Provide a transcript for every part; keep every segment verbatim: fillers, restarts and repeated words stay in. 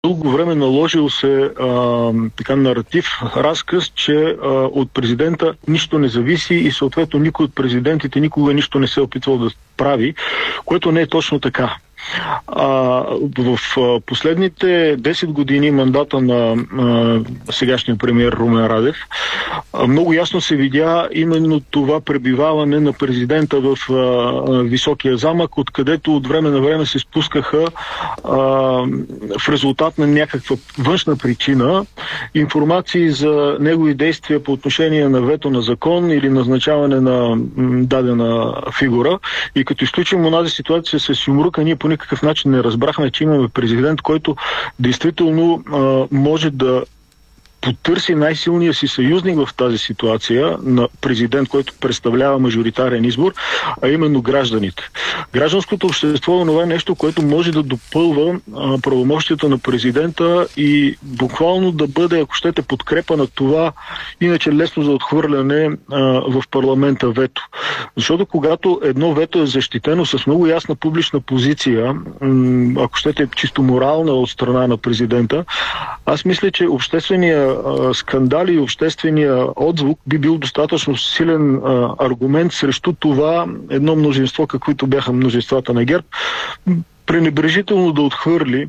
дълго време наложил се а, така наратив, разказ, че а, от президента нищо не зависи и съответно никой от президентите никога нищо не се е опитвал да прави, което не е точно така. А, в а, последните десет години мандата на а, сегашния премиер Румен Радев а, много ясно се видя именно това пребиваване на президента в а, а, Високия замък, откъдето от време на време се спускаха а, в резултат на някаква външна причина информации за негови действия по отношение на вето на закон или назначаване на м, дадена фигура. И като изключим онази ситуация с Юмрука, ние по никакъв начин не разбрахме, че имаме президент, който действително а, може да потърси най-силния си съюзник в тази ситуация на президент, който представлява мажоритарен избор, а именно гражданите. Гражданското общество е това нещо, което може да допълва а, правомощията на президента и буквално да бъде, ако щете, подкрепа на това, иначе лесно за отхвърляне а, в парламента вето. Защото когато едно вето е защитено с много ясна публична позиция, м- ако щете, чисто морална от страна на президента, аз мисля, че обществения скандали и обществения отзвук би бил достатъчно силен а, аргумент срещу това едно мнозинство, каквито бяха мнозинствата на ГЕРБ, пренебрежително да отхвърли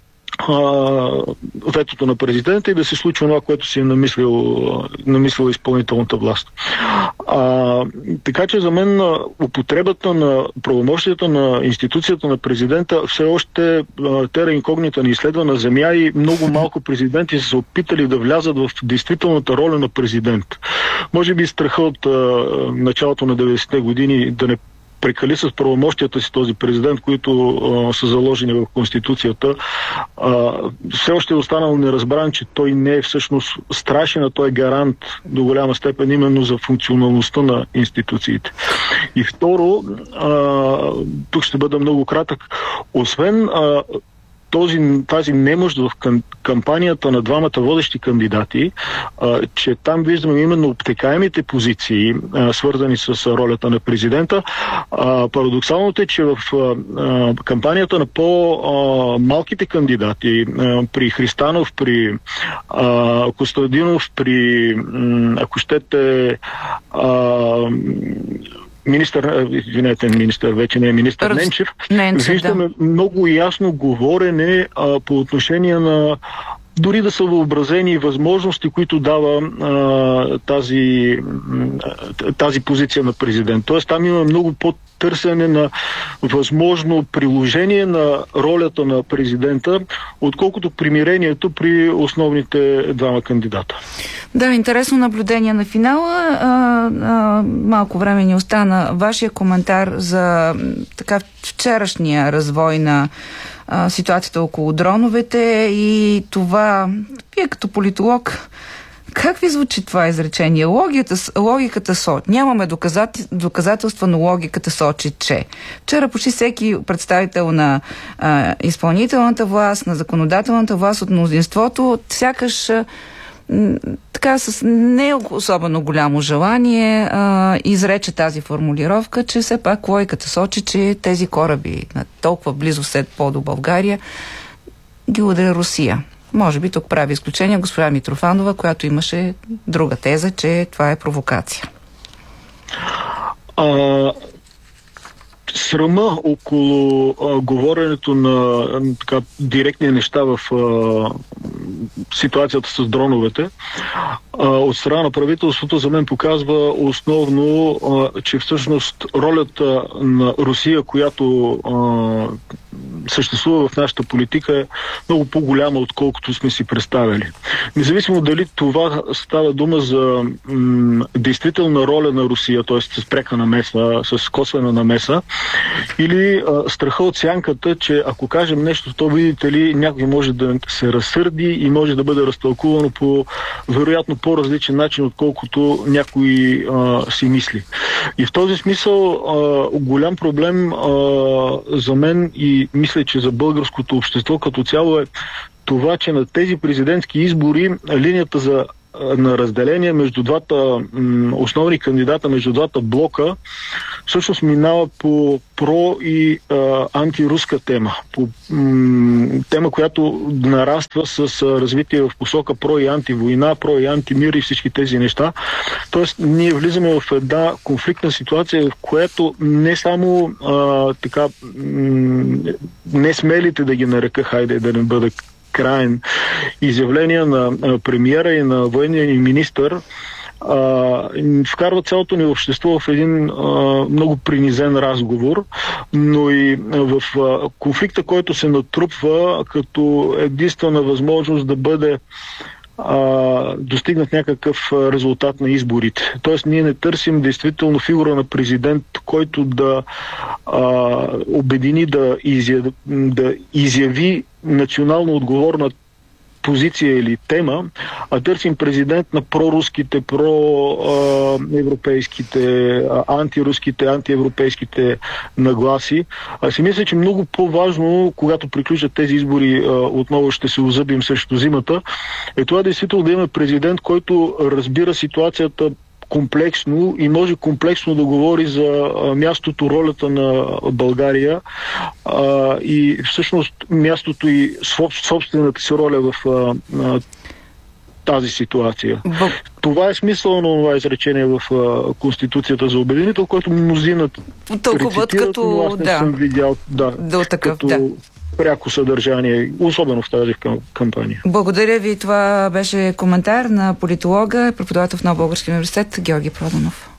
ветото на президента и да се случва това, което си е намислил, намислила изпълнителната власт. А, така че за мен употребата на правомощията на институцията на президента все още тера инкогнита ни изследва на земя и много малко президенти са се опитали да влязат в действителната роля на президент. Може би страха от а, началото на деветдесетте години да не прекали с правомощията си този президент, които а, са заложени в Конституцията, а, все още е останал неразбран, че той не е всъщност страшен, а той е гарант до голяма степен именно за функционалността на институциите. И второ, а, тук ще бъда много кратък, освен а, Този, тази немощ в кампанията на двамата водещи кандидати, а, че там виждаме именно обтекаемите позиции, а, свързани с ролята на президента. А, парадоксалното е, че в а, кампанията на по-малките кандидати, а, при Христанов, при а, Костадинов, при, м, ако щете, а, Министър, извинете, министър, вече не е министър Ненчев, Ненчев виждаме да. много ясно говорене а, по отношение на дори да са въобразени възможности, които дава а, тази, тази позиция на президент. Тоест там има много по-търсене на възможно приложение на ролята на президента, отколкото примирението при основните двама кандидата. Да, интересно наблюдение на финала. А, а, малко време ни остана. Вашия коментар за така вчерашния развой на а, ситуацията около дроновете и това, вие като политолог, как ви звучи това изречение? Логиката, логиката сочи. Нямаме доказати, доказателства, но логиката сочи, че. Вчера почти всеки представител на а, изпълнителната власт, на законодателната власт от мнозинството, сякаш а, така с не особено голямо желание а, изрече тази формулировка, че все пак логиката сочи, че тези кораби на толкова близо след по до България ги удря Русия. Може би тук прави изключение госпожа Митрофанова, която имаше друга теза, че това е провокация. А... Срама около а, говоренето на а, така, директни неща в а, ситуацията с дроновете а, от страна на правителството за мен показва основно, а, че всъщност ролята на Русия, която а, съществува в нашата политика, е много по-голяма, отколкото сме си представили. Независимо дали това става дума за м, действителна роля на Русия, т.е. с пряка намеса, с косвена намеса, или а, страха от сянката, че ако кажем нещо, то видите ли, някой може да се разсърди и може да бъде разтълкувано по вероятно по-различен начин, отколкото някой а, си мисли. И в този смисъл а, голям проблем а, за мен и мисля, че за българското общество като цяло е това, че на тези президентски избори линията за на разделение между двата м, основни кандидата, между двата блока, всъщност минава по про и а, антируска тема. По м, тема, която нараства с а, развитие в посока про и антивойна, про и антимир и всички тези неща. Тоест, ние влизаме в една конфликтна ситуация, в която не само а, така м, не смелите да ги нарека, хайде да не бъда краен, изявления на а, премиера и на военния ни министър Uh, вкарва цялото ни общество в един uh, много принизен разговор, но и в uh, конфликта, който се натрупва като единствена възможност да бъде uh, достигнат някакъв резултат на изборите. Тоест ние не търсим действително фигура на президент, който да uh, обедини, да, изя, да изяви национално отговорна позиция или тема, а търсим президент на проруските, проевропейските, антируските, антиевропейските нагласи. Аз си мисля, че много по-важно, когато приключат тези избори, отново ще се озъбим срещу зимата, е това действително да имаме президент, който разбира ситуацията комплексно и може комплексно да говори за а, мястото, ролята на България а, и всъщност мястото и собствената си роля в а, а, тази ситуация. Б... Това е смисъл на това изречение в а, Конституцията за обединител, което мнозина тълкуват като... но аз не да. съм видял да, до такъв, като... да. пряко съдържание, особено в тази кампания. Благодаря ви. Това беше коментар на политолога и преподавател в Нов български университет Георги Проданов.